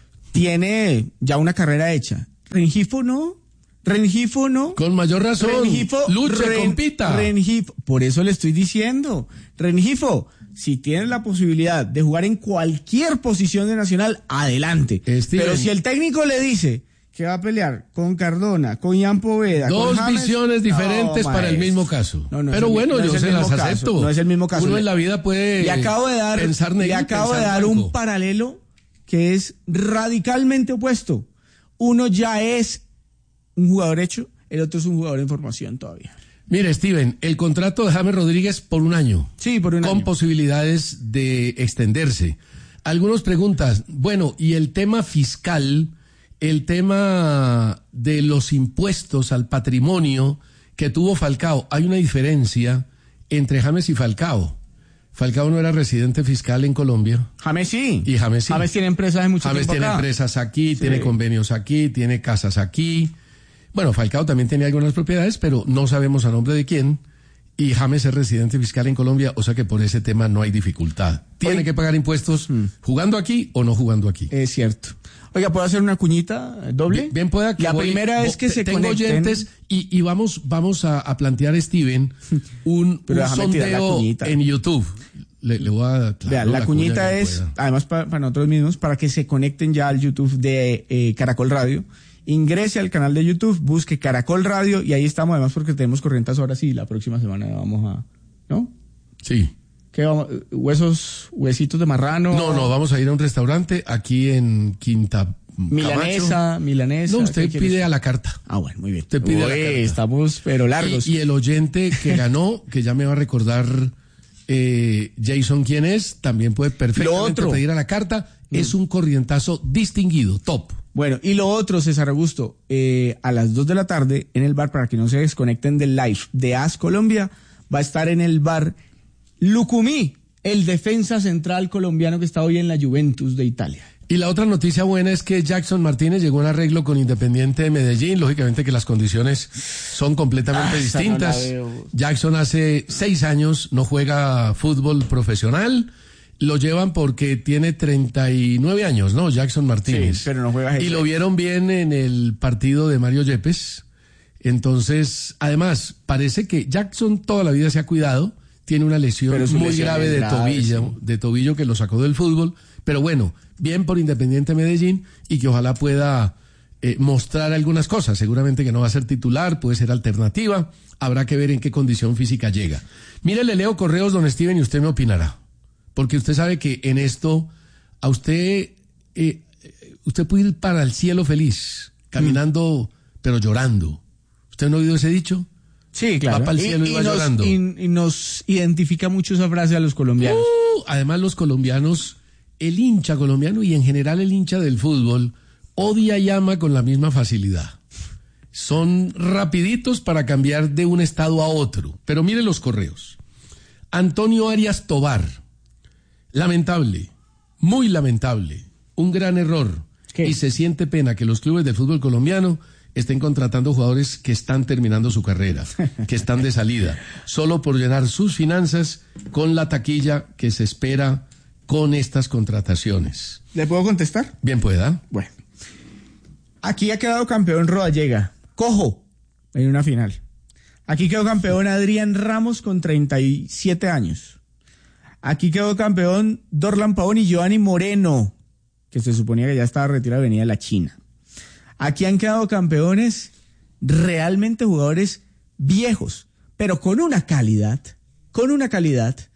Tiene ya una carrera hecha. Rengifo no. Rengifo no. Con mayor razón. Rengifo, luche, Ren- compita. Rengifo, por eso le estoy diciendo. Rengifo, si tiene la posibilidad de jugar en cualquier posición de Nacional, adelante. Steven. Pero si el técnico le dice que va a pelear con Cardona, con Ian Poveda, Dos con James, visiones diferentes no, para el maestro. mismo caso. No, no es Pero el- bueno, no es yo el se mismo las caso, acepto. no es el mismo caso. Uno Le- en la vida puede Le acabo de dar, pensar negro le y acabo de pensar dar un blanco. paralelo que es radicalmente opuesto. Uno ya es un jugador hecho, el otro es un jugador en formación todavía. Mire, Steven, el contrato de James Rodríguez por un año. Sí, por un con año. posibilidades de extenderse. Algunos preguntas, bueno, y el tema fiscal, el tema de los impuestos al patrimonio que tuvo Falcao, hay una diferencia entre James y Falcao. Falcao no era residente fiscal en Colombia. James sí. Y James sí. James tiene empresas de mucho James tiempo tiene acá. empresas aquí, Sí. tiene convenios aquí, tiene casas aquí. Bueno, Falcao también tenía algunas propiedades, pero no sabemos a nombre de quién. Y James es residente fiscal en Colombia, o sea que por ese tema no hay dificultad. Tiene Oye. que pagar impuestos jugando aquí o no jugando aquí. Es cierto. Oiga, ¿puedo hacer una cuñita doble? Bien, bien pueda que La voy- primera vo- es que te- se tengo conecten. oyentes y, y vamos, vamos a, a plantear, Steven, un, Pero un déjame tirar la sondeo cuñita. en YouTube. Le, le voy a... claro, Vea, la, cuña cuñita que es, pueda. además pa- para nosotros mismos, para que se conecten ya al YouTube de eh, Caracol Radio. Ingrese al canal de YouTube, busque Caracol Radio y ahí estamos, además porque tenemos corrientes horas y la próxima semana vamos a... ¿No? Sí. ¿Qué vamos? ¿Huesos, huesitos de marrano? No, no, vamos a ir a un restaurante aquí en Quinta Milanesa, Camacho. milanesa. No, usted ¿qué quieres? pide a la carta. Ah, bueno, muy bien. Usted pide a la Uy, carta. estamos pero largos. Y, y el oyente que ganó, que ya me va a recordar eh, Jason quién es, también puede perfectamente otro. pedir a la carta. Es un corrientazo distinguido, top. Bueno, y lo otro, César Augusto, eh, a las dos de la tarde en el bar, para que no se desconecten del live de A S Colombia, va a estar en el bar Lucumí, el defensa central colombiano que está hoy en la Juventus de Italia. Y la otra noticia buena es que Jackson Martínez llegó a un arreglo con Independiente de Medellín. Lógicamente que las condiciones son completamente Ah, esa no la distintas. veo. Jackson hace seis años no juega fútbol profesional. Lo llevan porque tiene treinta y nueve años, ¿no? Jackson Martínez. Sí, pero no juega Y lo vieron bien en el partido de Mario Yepes. Entonces, además, parece que Jackson toda la vida se ha cuidado. Tiene una lesión Pero su muy lesión grave es de grave, tobillo, sí. de tobillo que lo sacó del fútbol. Pero bueno, bien por Independiente Medellín y que ojalá pueda eh, mostrar algunas cosas. Seguramente que no va a ser titular, puede ser alternativa. Habrá que ver en qué condición física llega. Mire, le leo correos, don Steven, y usted me opinará. Porque usted sabe que en esto a usted, eh, usted puede ir para el cielo feliz, caminando, pero llorando. ¿Usted no ha oído ese dicho? Sí, claro. Va para el cielo y, va nos, llorando. y- y nos identifica mucho esa frase a los colombianos. Uh, además, los colombianos, el hincha colombiano y en general el hincha del fútbol, odia y ama con la misma facilidad. Son rapiditos para cambiar de un estado a otro. Pero mire los correos. Antonio Arias Tobar. Lamentable, muy lamentable, un gran error. ¿Qué? Y se siente pena que los clubes del fútbol colombiano estén contratando jugadores que están terminando su carrera, que están de salida, solo por llenar sus finanzas con la taquilla que se espera con estas contrataciones. ¿Le puedo contestar? Bien pueda. Bueno. Aquí ha quedado campeón Rodallega, cojo, en una final. Aquí quedó campeón Adrián Ramos con treinta y siete años. Aquí quedó campeón Dorlan Pavón y Giovanni Moreno, que se suponía que ya estaba retirado y venía de la China. Aquí han quedado campeones realmente jugadores viejos, pero con una calidad, con una calidad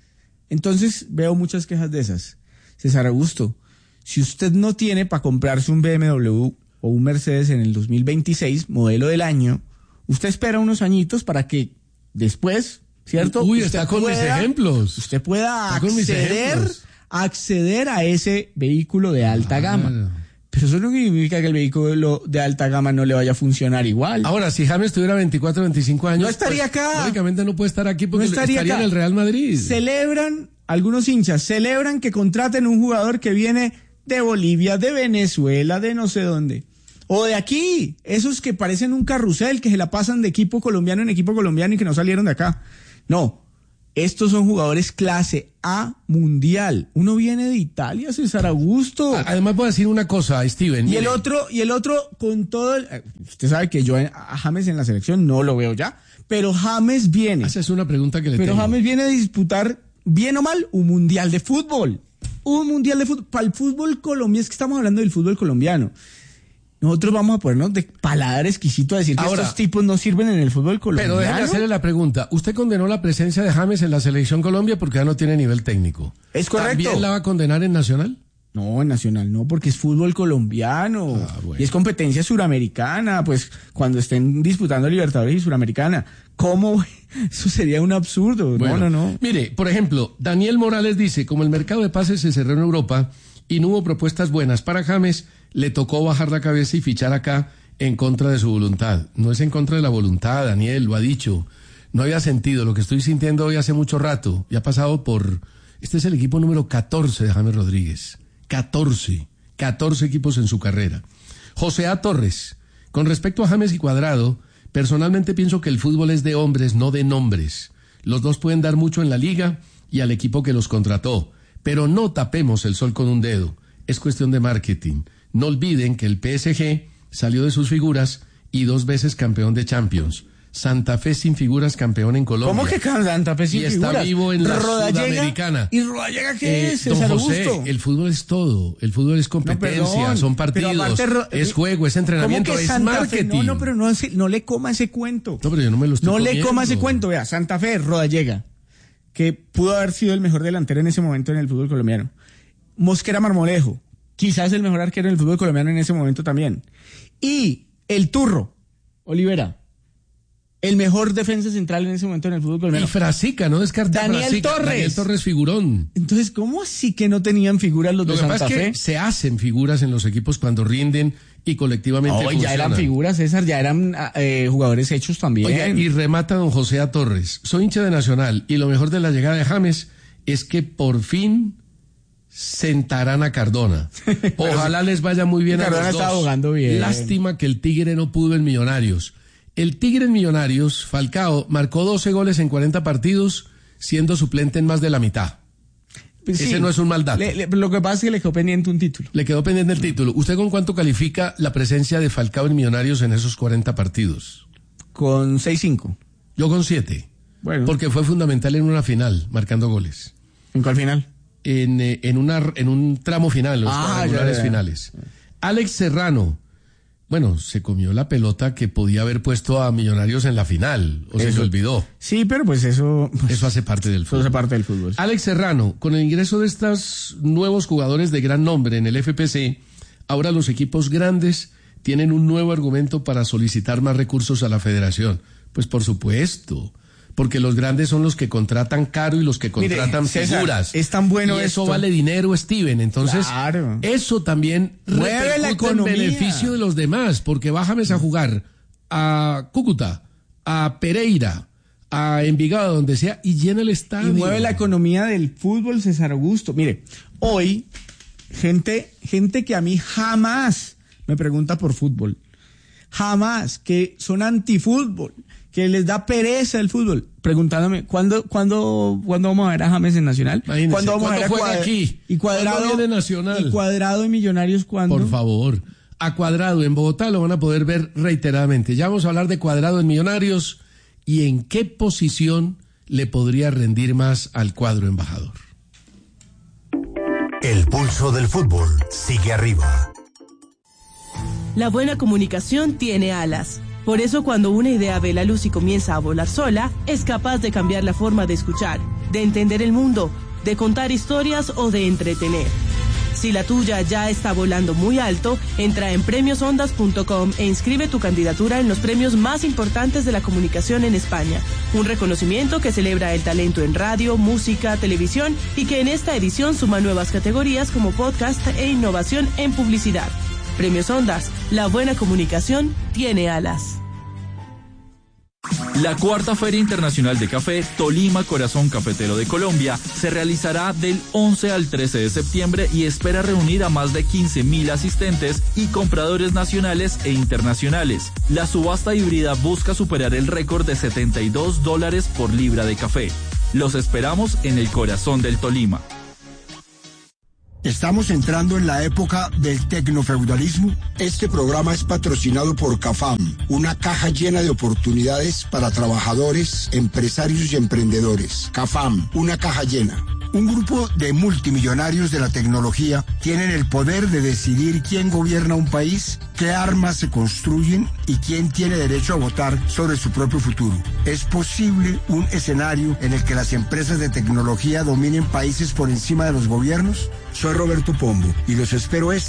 Entonces veo muchas quejas de esas. César Augusto, si usted no tiene para comprarse un B M W o un Mercedes en el dos mil veintiséis, modelo del año, usted espera unos añitos para que después, ¿cierto? Uy, usted está con pueda, mis ejemplos. Usted pueda Está con mis acceder, ejemplos. acceder a ese vehículo de alta Claro. gama. Pero eso no significa que el vehículo de alta gama no le vaya a funcionar igual. Ahora, si James tuviera veinticuatro, veinticinco años, No estaría pues, acá. lógicamente no puede estar aquí porque No estaría estaría acá. en el Real Madrid. Celebran, algunos hinchas, celebran que contraten un jugador que viene de Bolivia, de Venezuela, de no sé dónde. O de aquí, esos que parecen un carrusel, que se la pasan de equipo colombiano en equipo colombiano y que no salieron de acá. No, estos son jugadores clase A mundial. Uno viene de Italia, César Augusto. Además voy a decir una cosa, Steven. Y mire. el otro, y el otro con todo el, usted sabe que yo a James en la selección no lo veo ya, pero James viene. Esa es una pregunta que le Pero tengo. James viene a disputar, bien o mal, un mundial de fútbol. Un mundial de fútbol. Para el fútbol colombiano, es que estamos hablando del fútbol colombiano. Nosotros vamos a ponernos de paladar exquisito a decir que Ahora, estos tipos no sirven en el fútbol colombiano. Pero déjeme hacerle la pregunta. ¿Usted condenó la presencia de James en la Selección Colombia porque ya no tiene nivel técnico? Es correcto. ¿También la va a condenar en Nacional? No, en Nacional no, porque es fútbol colombiano. Ah, bueno. Y es competencia suramericana, pues cuando estén disputando Libertadores y Suramericana. ¿Cómo? Eso sería un absurdo. Bueno, no, no, no. Mire, por ejemplo, Daniel Morales dice, como el mercado de pases se cerró en Europa y no hubo propuestas buenas para James, le tocó bajar la cabeza y fichar acá en contra de su voluntad. No es en contra de la voluntad, Daniel, lo ha dicho. No había sentido. Lo que estoy sintiendo hoy hace mucho rato. Y ha pasado por... Este es el equipo número catorce de James Rodríguez. catorce. catorce equipos en su carrera. José A. Torres. Con respecto a James y Cuadrado, personalmente pienso que el fútbol es de hombres, no de nombres. Los dos pueden dar mucho en la liga y al equipo que los contrató. Pero no tapemos el sol con un dedo. Es cuestión de marketing. No olviden que el P S G salió de sus figuras y dos veces campeón de Champions. Santa Fe sin figuras, campeón en Colombia. ¿Cómo que Santa Fe sin y figuras? está vivo en la Rodallega. Sudamericana. ¿Y Rodallega qué Eh, es, don César José, Augusto? el fútbol es todo. El fútbol es competencia, No, perdón, son pero partidos, aparte, Ro- es juego, es entrenamiento, ¿Cómo que es Santa Fe? marketing. No, no, pero no, se- no le coma ese cuento. No, pero yo no me lo estoy No le comiendo. coma ese cuento. Vea, Santa Fe, Rodallega, que pudo haber sido el mejor delantero en ese momento en el fútbol colombiano. Mosquera Marmolejo, quizás el mejor arquero en el fútbol colombiano en ese momento también. Y el Turro, Olivera, el mejor defensa central en ese momento en el fútbol colombiano. Y Frasica, no descarte a Daniel Frasica. Torres. Daniel Torres figurón. Entonces, ¿cómo así que no tenían figuras los Lo de que Santa pasa es Fe? que se hacen figuras en los equipos cuando rinden y colectivamente No, ya funcionan. eran figuras, César, ya eran eh, jugadores hechos también. Oiga, y remata don José A. Torres. Soy hincha de Nacional y lo mejor de la llegada de James es que por fin sentarán a Cardona. Ojalá les vaya muy bien a Cardona los dos. está jugando bien. Lástima que el Tigre no pudo en Millonarios. El Tigre en Millonarios, Falcao, marcó doce goles en cuarenta partidos, siendo suplente en más de la mitad. Pues Ese sí. no es un mal dato. Le- le- lo que pasa es que le quedó pendiente un título. Le quedó pendiente el título. ¿Usted con cuánto califica la presencia de Falcao en Millonarios en esos cuarenta partidos? Con seis cinco. Yo con siete. Bueno. Porque fue fundamental en una final, marcando goles. ¿En cuál final? En, eh, en, una, en un tramo final, los Ah, cuadrangulares ya, ya, ya. finales. Alex Serrano. Bueno, se comió la pelota que podía haber puesto a Millonarios en la final, o se Eso. le olvidó. Sí, pero pues eso... pues, Eso hace parte del eso fútbol. hace parte del fútbol. Alex Serrano, con el ingreso de estos nuevos jugadores de gran nombre en el F P C, ahora los equipos grandes tienen un nuevo argumento para solicitar más recursos a la federación. Pues por supuesto, porque los grandes son los que contratan caro y los que Mire, contratan César, figuras. es tan bueno y eso esto. vale dinero, Steven. Entonces, Claro. eso también Mueve la repercute en economía. beneficio de los demás, porque bájame a jugar a Cúcuta, a Pereira, a Envigado, donde sea, y llena el estadio. Y mueve la economía del fútbol, César Augusto. Mire, hoy, gente, gente que a mí jamás me pregunta por fútbol. Jamás, que son antifútbol, que les da pereza el fútbol, preguntándome, ¿cuándo, cuándo, ¿cuándo vamos a ver a James en Nacional? Imagínese, ¿Cuándo vamos a ver a ¿cuándo juega Cuadra- aquí? Y Cuadrado, ¿Cuándo viene Nacional? y Cuadrado y Millonarios, ¿cuándo? Por favor. A Cuadrado en Bogotá lo van a poder ver reiteradamente. Ya vamos a hablar de Cuadrado en Millonarios y en qué posición le podría rendir más al cuadro embajador. El pulso del fútbol sigue arriba. La buena comunicación tiene alas. Por eso cuando una idea ve la luz y comienza a volar sola, es capaz de cambiar la forma de escuchar, de entender el mundo, de contar historias o de entretener. Si la tuya ya está volando muy alto, entra en premios ondas punto com e inscribe tu candidatura en los premios más importantes de la comunicación en España. Un reconocimiento que celebra el talento en radio, música, televisión y que en esta edición suma nuevas categorías como podcast e innovación en publicidad. Premios Ondas, la buena comunicación tiene alas. La cuarta Feria Internacional de Café Tolima Corazón Cafetero de Colombia se realizará del once al trece de septiembre y espera reunir a más de quince mil asistentes y compradores nacionales e internacionales. La subasta híbrida busca superar el récord de setenta y dos dólares por libra de café. Los esperamos en el corazón del Tolima. Estamos entrando en la época del tecnofeudalismo. Este programa es patrocinado por CAFAM, una caja llena de oportunidades para trabajadores, empresarios y emprendedores. CAFAM, una caja llena. Un grupo de multimillonarios de la tecnología tienen el poder de decidir quién gobierna un país, qué armas se construyen y quién tiene derecho a votar sobre su propio futuro. ¿Es posible un escenario en el que las empresas de tecnología dominen países por encima de los gobiernos? Soy Roberto Pombo y los espero este